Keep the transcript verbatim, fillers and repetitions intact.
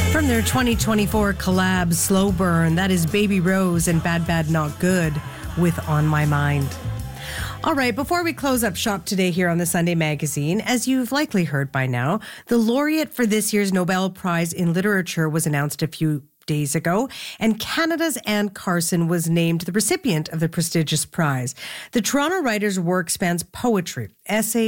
From their twenty twenty-four collab Slow Burn, that is Baby Rose and Bad Bad Not Good with On My Mind. All right, before we close up shop today here on the Sunday Magazine, as you've likely heard by now, the laureate for this year's Nobel Prize in Literature was announced a few days ago, and Canada's Anne Carson was named the recipient of the prestigious prize. The Toronto writer's work spans poetry, essays,